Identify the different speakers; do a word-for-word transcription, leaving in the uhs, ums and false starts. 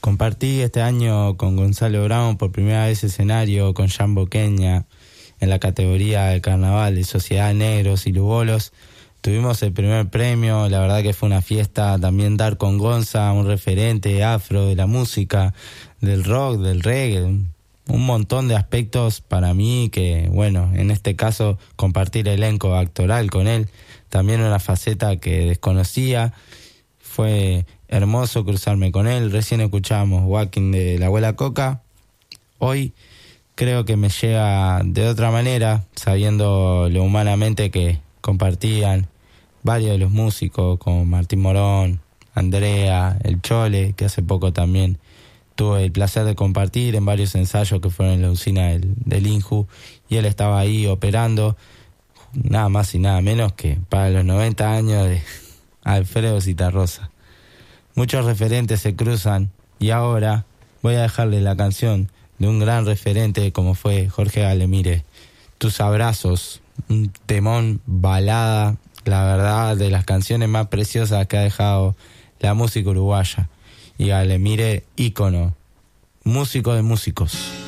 Speaker 1: Compartí este año con Gonzalo Brown por primera vez escenario con Jambo Kenia en la categoría de carnaval de Sociedad Negros y Lugolos. Tuvimos el primer premio, la verdad que fue una fiesta. También dar con Gonza, un referente afro de la música, del rock, del reggae, un montón de aspectos para mí que, bueno, en este caso compartir elenco actoral con él, también una faceta que desconocía. Fue hermoso cruzarme con él. Recién escuchábamos Walking de la Abuela Coca. Hoy creo que me llega de otra manera, sabiendo lo humanamente que compartían varios de los músicos, como Martín Morón, Andrea, El Chole, que hace poco también tuve el placer de compartir en varios ensayos que fueron en la usina del, del Inju, y él estaba ahí operando, nada más y nada menos que para los noventa años de Alfredo Zitarrosa. Muchos referentes se cruzan y ahora voy a dejarle la canción de un gran referente como fue Jorge Galemire, Tus Abrazos, un temón, balada, la verdad, de las canciones más preciosas que ha dejado la música uruguaya. Y Galemire, ícono, músico de músicos.